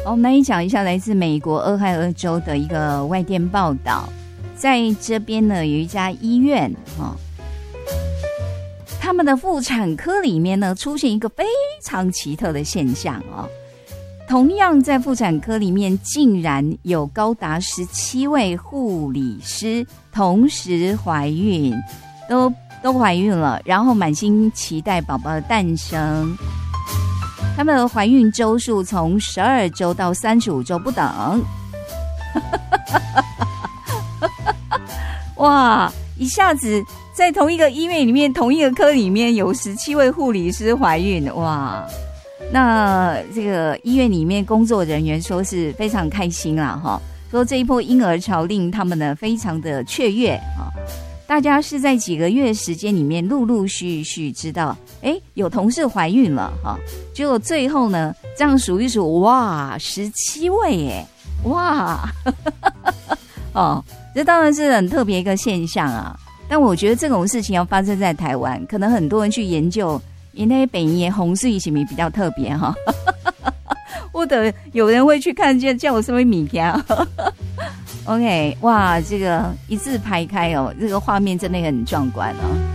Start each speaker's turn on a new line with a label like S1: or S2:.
S1: 我们来讲一下来自美国俄亥俄州的一个外电报道，在这边呢有一家医院他们的妇产科里面呢出现一个非常奇特的现象同样在妇产科里面竟然有高达17位护理师同时怀孕，都怀孕了，然后满心期待宝宝的诞生。他们的怀孕周数从12周到35周不等。哇，一下子在同一个医院里面，同一个科里面有17位护理师怀孕，哇！那这个医院里面工作人员说是非常开心啦哈，说这一波婴儿潮令他们呢非常的雀跃啊。大家是在几个月时间里面陆陆续续知道，有同事怀孕了哈，结果最后呢，这样数一数，哇，17位耶，哇，这当然是很特别一个现象啊。但我觉得这种事情要发生在台湾，可能很多人去研究，因为北医的红水是不是比较特别哈？或者有人会去看见叫我什么米条。OK， 哇，这个一字排开这个画面真的很壮观